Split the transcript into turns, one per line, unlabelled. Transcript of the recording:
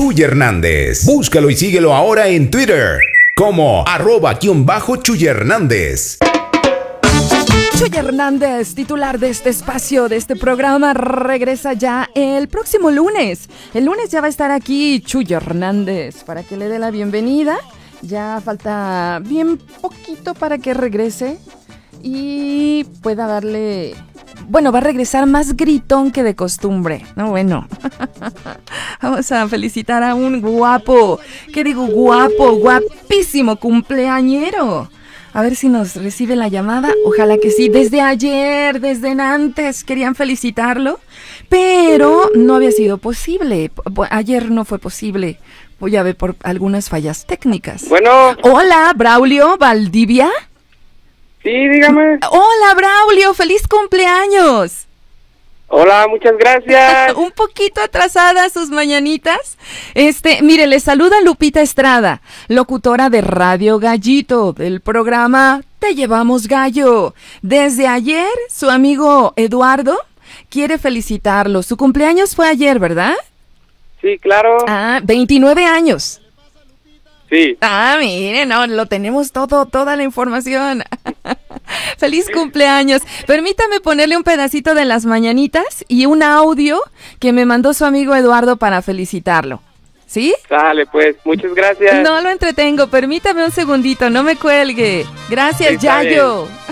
Chuy Hernández. Búscalo y síguelo ahora en Twitter como @Chuy Hernández.
Chuy Hernández, titular de este espacio, de este programa, regresa ya el próximo lunes. El lunes ya va a estar aquí Chuy Hernández para que le dé la bienvenida. Ya falta bien poquito para que regrese y pueda darle... Bueno, va a regresar más gritón que de costumbre, ¿no? Bueno, vamos a felicitar a un guapo, ¿qué digo? Guapísimo cumpleañero. A ver si nos recibe la llamada, ojalá que sí. Desde ayer, desde antes querían felicitarlo, pero no había sido posible. Ayer no fue posible, voy a ver por algunas fallas técnicas.
Bueno.
Hola, Braulio Valdivia.
Sí, dígame.
Hola, Braulio, feliz cumpleaños.
Hola, muchas gracias.
Un poquito atrasadas sus mañanitas. Mire, le saluda Lupita Estrada, locutora de Radio Gallito, del programa Te Llevamos Gallo. Desde ayer, su amigo Eduardo quiere felicitarlo. Su cumpleaños fue ayer, ¿verdad?
Sí, claro.
29 años.
Sí.
Mire, no, lo tenemos toda la información. Feliz cumpleaños. Permítame ponerle un pedacito de las mañanitas y un audio que me mandó su amigo Eduardo para felicitarlo. ¿Sí?
Sale, pues, muchas gracias.
No lo entretengo, permítame un segundito, no me cuelgue. Gracias,
Está
Yayo.
bien.